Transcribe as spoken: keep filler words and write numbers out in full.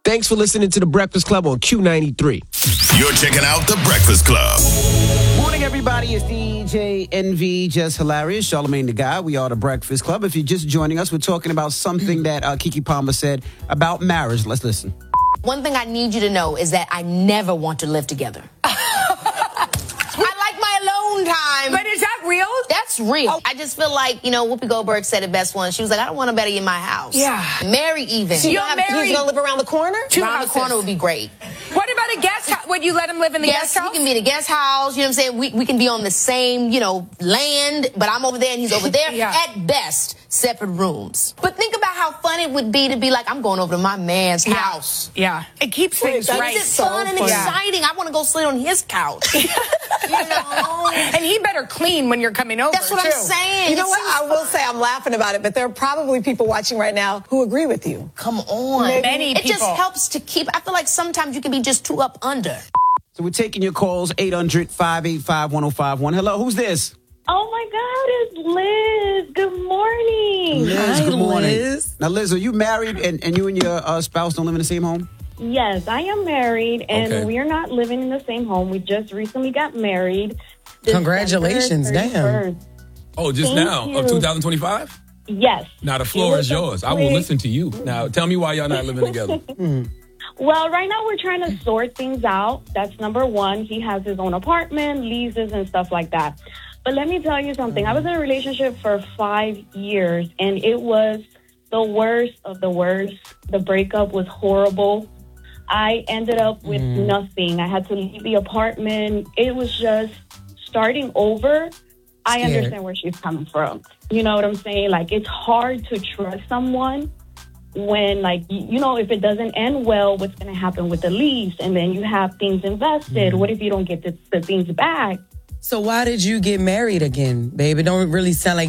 Thanks for listening to The Breakfast Club on Q ninety-three. You're checking out The Breakfast Club. Morning, everybody. It's D J N V, Just Hilarious, Charlamagne the Guy. We are The Breakfast Club. If you're just joining us, we're talking about something that uh, Keke Palmer said about marriage. Let's listen. One thing I need you to know is that I never want to live together. I like my alone time. But is that real? That's real. Oh. I just feel like, you know, Whoopi Goldberg said it best once. She was like, I don't want nobody in my house. Yeah. Marry even. So you you're don't have married? He's going to live around the corner? Two around houses. the corner would be great. What about a guest house? Would you let him live in the Yes, guest house? he can be in a guest house. You know what I'm saying? We, we can be on the same, you know, land, but I'm over there and he's over there. Yeah. At best, separate rooms. But think about how fun it would be to be like, I'm going over to my man's Yeah. house. Yeah. It keeps things Right. right. It's fun and fun. exciting. I want to go sit on his couch. You know? And he better clean when you're coming over, That's what too. I'm saying. You know It what? seems I will say I'm laughing about it, but there are probably people watching right now who agree with you. Come on. Many it just people. helps to keep, I feel like sometimes you can be just too up under. So we're taking your calls, eight hundred, five eight five, one oh five one. Hello, who's this? Oh my God, it's Liz. Good morning. Liz, Hi, good morning. Liz. Now, Liz, are you married and, and you and your uh, spouse don't live in the same home? Yes, I am married, and Okay. we are not living in the same home. We just recently got married. Congratulations, December damn. thirty-first. Oh, just Thank now you. of two thousand twenty-five? Yes. Now the floor It is was a yours. I will quick- listen to you. Now tell me why y'all not living together. Well, right now we're trying to sort things out. That's number one. He has his own apartment, leases, and stuff like that. But let me tell you something. I was in a relationship for five years, and it was the worst of the worst. The breakup was horrible. I ended up with nothing. I had to leave the apartment. It was just starting over. I Scared. understand where she's coming from. You know what I'm saying? Like, it's hard to trust someone when, like, y- you know, if it doesn't end well, what's going to happen with the lease? And then you have things invested. What if you don't get the, the things back? So why did you get married again, babe? It don't really sound like